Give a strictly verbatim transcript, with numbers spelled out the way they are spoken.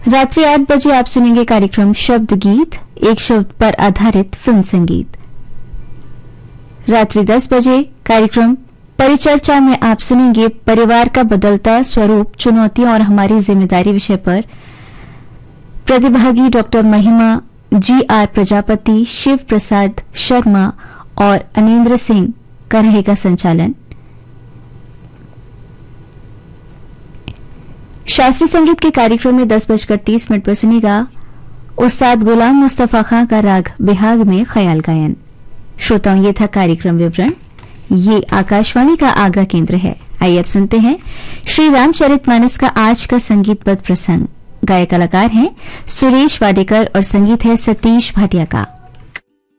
रात्रि आठ बजे आप सुनेंगे कार्यक्रम शब्द गीत, एक शब्द पर आधारित फिल्म संगीत। रात्रि दस बजे कार्यक्रम परिचर्चा में आप सुनेंगे परिवार का बदलता स्वरूप, चुनौतियां और हमारी जिम्मेदारी विषय पर प्रतिभागी डॉक्टर महिमा जी आर प्रजापति, शिव प्रसाद शर्मा और अनिंद्र सिंह का रहेगा संचालन। शास्त्रीय संगीत के कार्यक्रम में दस बजकर तीस मिनट पर सुनेगा उस्ताद गुलाम मुस्तफा खां का राग बिहाग में ख्याल गायन। श्रोताओं, ये था कार्यक्रम विवरण। ये आकाशवाणी का आगरा केंद्र है। आइए अब सुनते हैं श्री रामचरितमानस का आज का संगीतबद्ध प्रसंग। गायक कलाकार हैं सुरेश वाडेकर और संगीत है सतीश भाटिया का।